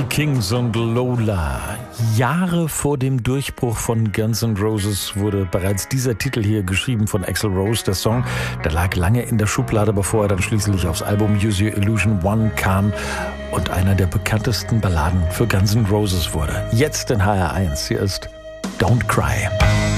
Kings und Lola. Jahre vor dem Durchbruch von Guns N' Roses wurde bereits dieser Titel hier geschrieben von Axl Rose. Der Song, der lag lange in der Schublade, bevor er dann schließlich aufs Album Use Your Illusion 1 kam und einer der bekanntesten Balladen für Guns N' Roses wurde. Jetzt in HR1. Hier ist Don't Cry.